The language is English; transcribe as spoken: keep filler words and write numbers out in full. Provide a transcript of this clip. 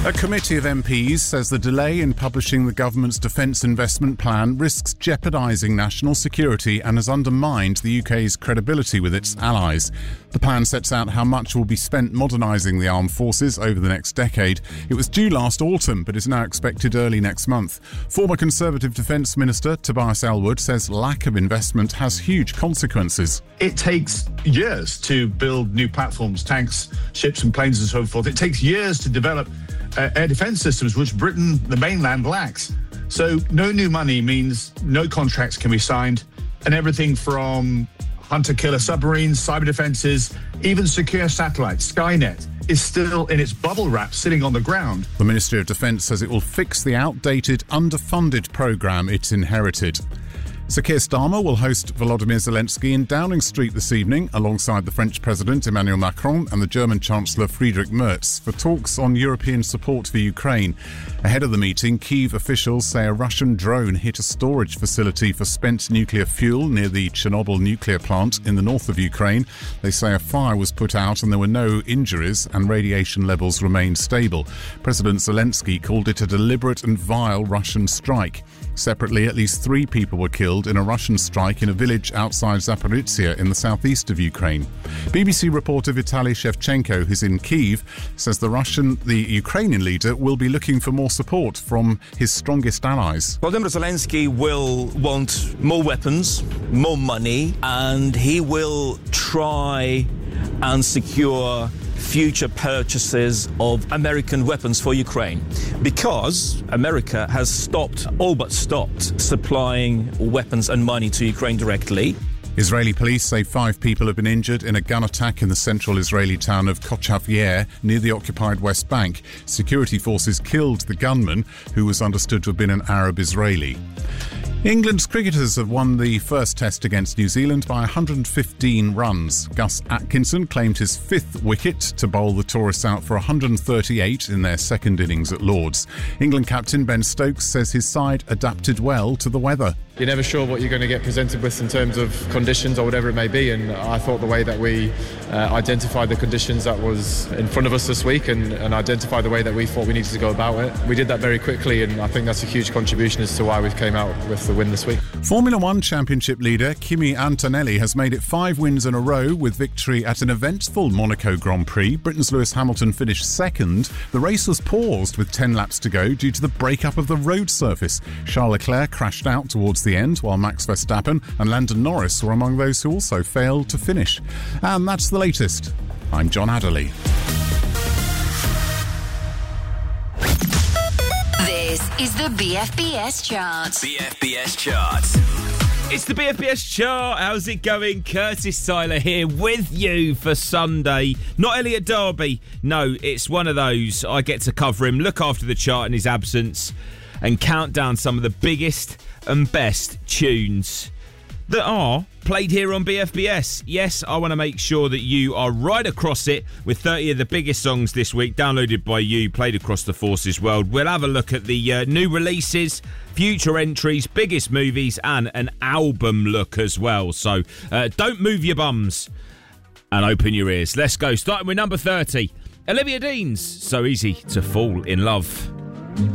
A committee of M Ps says the delay in publishing the government's defence investment plan risks jeopardising national security and has undermined the U K's credibility with its allies. The plan sets out how much will be spent modernising the armed forces over the next decade. It was due last autumn, but is now expected early next month. Former Conservative Defence Minister Tobias Ellwood says lack of investment has huge consequences. It takes years to build new platforms, tanks, ships and planes and so forth. It takes years to develop uh, air defence systems, which Britain, the mainland, lacks. So no new money means no contracts can be signed, and everything from hunter-killer submarines, cyber defences, even secure satellites, Skynet, is still in its bubble wrap sitting on the ground. The Ministry of Defence says it will fix the outdated, underfunded programme it inherited. Sir Keir Starmer will host Volodymyr Zelensky in Downing Street this evening alongside the French President Emmanuel Macron and the German Chancellor Friedrich Merz for talks on European support for Ukraine. Ahead of the meeting, Kyiv officials say a Russian drone hit a storage facility for spent nuclear fuel near the Chernobyl nuclear plant in the north of Ukraine. They say a fire was put out and there were no injuries and radiation levels remained stable. President Zelensky called it a deliberate and vile Russian strike. Separately, at least three people were killed in a Russian strike in a village outside Zaporizhzhia in the southeast of Ukraine. B B C reporter Vitaly Shevchenko, who's in Kyiv, says the Russian, the Ukrainian leader will be looking for more support from his strongest allies. Volodymyr Zelensky will want more weapons, more money, and he will try and secure future purchases of American weapons for Ukraine, because America has stopped, all but stopped, supplying weapons and money to Ukraine directly. Israeli police say five people have been injured in a gun attack in the central Israeli town of Kochav Yair near the occupied West Bank. Security forces killed the gunman, who was understood to have been an Arab Israeli. England's cricketers have won the first test against New Zealand by one hundred fifteen runs. Gus Atkinson claimed his fifth wicket to bowl the tourists out for one hundred thirty-eight in their second innings at Lord's. England captain Ben Stokes says his side adapted well to the weather. You're never sure what you're going to get presented with in terms of conditions or whatever it may be, and I thought the way that we uh, identified the conditions that was in front of us this week and, and identified the way that we thought we needed to go about it, we did that very quickly, and I think that's a huge contribution as to why we've came out with the win this week. Formula One Championship leader Kimi Antonelli has made it five wins in a row with victory at an eventful Monaco Grand Prix. Britain's Lewis Hamilton finished second. The race was paused with ten laps to go due to the breakup of the road surface. Charles Leclerc crashed out towards the end, while Max Verstappen and Lando Norris were among those who also failed to finish. And that's the latest. I'm John Adderley. This is the B F B S Chart. B F B S Chart. It's the B F B S Chart. How's it going? Curtis Tyler here with you for Sunday. Not Elliot Derby. No, it's one of those. I get to cover him, look after the chart in his absence, and count down some of the biggest and best tunes that are played here on B F B S. Yes, I want to make sure that you are right across it with thirty of the biggest songs this week, downloaded by you, played across the Forces world. We'll have a look at the uh, new releases, future entries, biggest movies, and an album look as well. So uh, don't move your bums and open your ears. Let's go. Starting with number thirty, Olivia Dean's So Easy to Fall in Love.